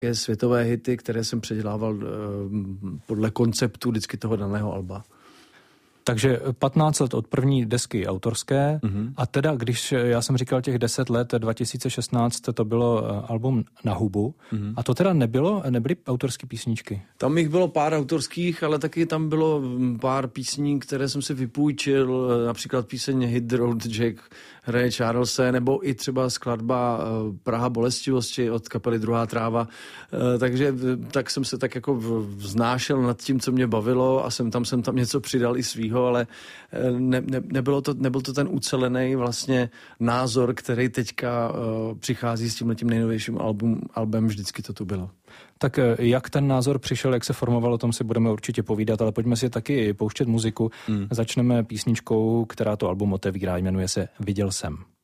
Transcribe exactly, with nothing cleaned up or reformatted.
Je světové hity, které jsem předělával podle konceptu vždycky toho daného alba. Takže patnáct let od první desky autorské mm-hmm. a teda, když já jsem říkal těch deset let, dva tisíce šestnáct to bylo album Na hubu mm-hmm. a to teda nebylo, nebyly autorské písničky? Tam jich bylo pár autorských, ale taky tam bylo pár písní, které jsem si vypůjčil, například píseň Hit the Road Jack Raye Charlese, nebo i třeba skladba Praha bolestivosti od kapely Druhá tráva. Takže tak jsem se tak jako vznášel nad tím, co mě bavilo a jsem tam, jsem tam něco přidal i svýho, ale ne, ne, nebylo to, nebyl to ten ucelený vlastně názor, který teďka uh, přichází s tímhletím nejnovějším album, albem, vždycky to tu bylo. Tak jak ten názor přišel, jak se formoval, o tom si budeme určitě povídat, ale pojďme si taky pouštět muziku. Hmm. Začneme písničkou, která to album otevírá, jmenuje se Viděl jsem.